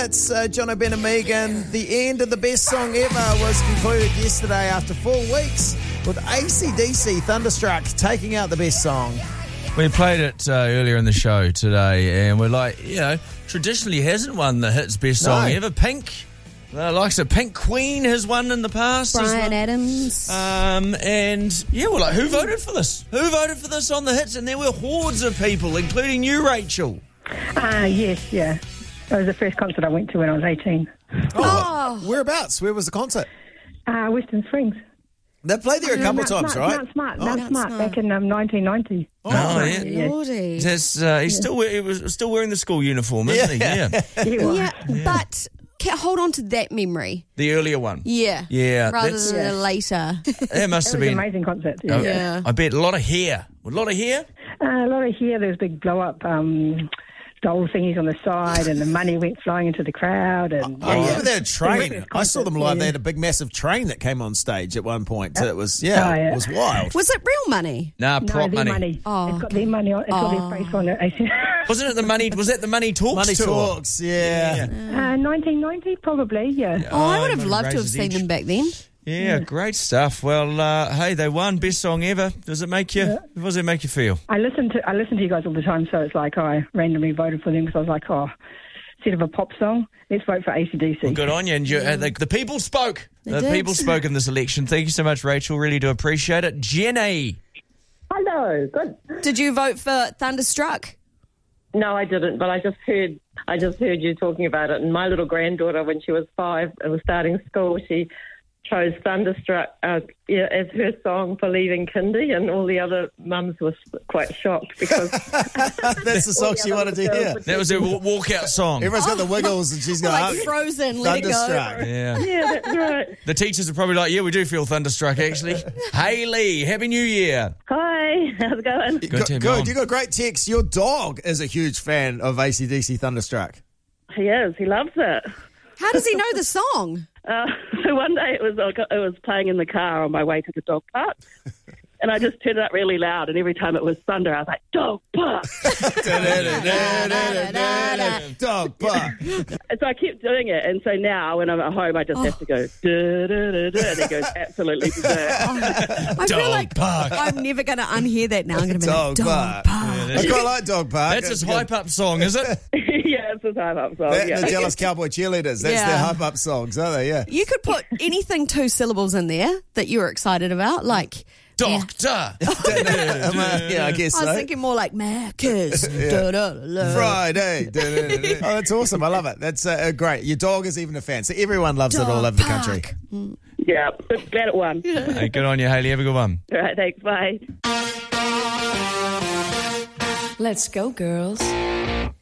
It's John O'Ben and Megan. The end of the best song ever was concluded yesterday after 4 weeks with AC/DC Thunderstruck taking out the best song. We played it earlier in the show today, and we're like, traditionally hasn't won the hits best song ever. Pink, likes of Pink Queen has won in the past. Bryan Adams. And we're like, who voted for this? Who voted for this on the hits? And there were hordes of people, including you, Rachel. Yes. It was the first concert I went to when I was 18. Whereabouts? Where was the concert? Western Springs. They played there a couple of times, right? Mount Smart, back in 1990. Lordy. He's still wearing the school uniform, isn't he? Yeah, but hold on to that memory. The earlier one. Yeah. Rather than the later. It must have been an amazing concert. Yeah. I bet a lot of hair. A lot of hair? A lot of hair. There was big blow-up doll thingies on the side, and the money went flying into the crowd. And I remember they had a train. I saw them live. They had a big, massive train that came on stage at one point. It was, it was wild. Was it real money? Nah, prop money. Oh, it's got their money on. It's got their face on it. Wasn't it the money? Was that the Money Talks Money tour? Talks, yeah. 1990, probably. Yeah. I would have loved to have seen them back then. Yeah, great stuff. Well, hey, they won best song ever. Does it make you? What does it make you feel? I listen to you guys all the time, so it's like I randomly voted for them because I was like, instead of a pop song, let's vote for AC/DC. Well, good on you. And the people spoke. They people spoke in this election. Thank you so much, Rachel. Really do appreciate it. Jenny. Hello. Good. Did you vote for Thunderstruck? No, I didn't, but I just heard you talking about it. And my little granddaughter, when she was 5 and was starting school, she chose Thunderstruck as her song for leaving kindy, and all the other mums were quite shocked because that's the song she wanted to hear. That was her walkout song. Everyone's got the wiggles, and she's got Frozen. Let it go. Thunderstruck. Yeah, that's right. The teachers are probably like, we do feel Thunderstruck, actually. Hey, Lee, Happy New Year. Hi, how's it going? Good. You got great text. Your dog is a huge fan of AC/DC Thunderstruck. He is. He loves it. How does he know the song? So one day it was playing in the car on my way to the dog park, and I just turned it up really loud, and every time it was thunder, I was like, dog park. Dog park. And so I kept doing it, and so now when I'm at home, I just have to go, and it goes absolutely berserk. I feel like I'm never going to unhear that now. I'm going to be like, dog park. I quite like Dog Park. That's his hype-up song, is it? Yeah, it's a hype-up song. The Jealous Cowboy Cheerleaders. That's their hype-up songs, aren't they? Yeah. You could put anything 2 syllables in there that you were excited about, like... Doctor. Yeah, I guess so. I was thinking more like Macca's. Friday. Oh, that's awesome. I love it. That's great. Your dog is even a fan. So everyone loves it all over the country. Yeah, glad it won. Hey, good on you, Hayley. Have a good one. All right, thanks. Bye. Let's go, girls.